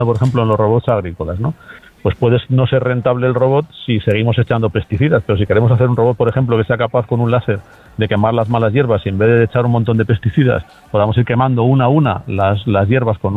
por ejemplo, en los robots agrícolas, ¿no? Pues puede no ser rentable el robot si seguimos echando pesticidas, pero si queremos hacer un robot, por ejemplo, que sea capaz con un láser de quemar las malas hierbas y en vez de echar un montón de pesticidas, podamos ir quemando una a una las hierbas con